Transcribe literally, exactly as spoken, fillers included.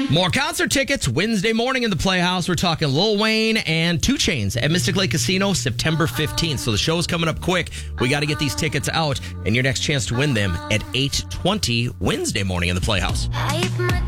More concert tickets Wednesday morning in the Playhouse. We're talking Lil Wayne and two Chainz at Mystic Lake Casino September fifteenth. So the show is coming up quick. We got to get these tickets out, and your next chance to win them at eight twenty Wednesday morning in the Playhouse.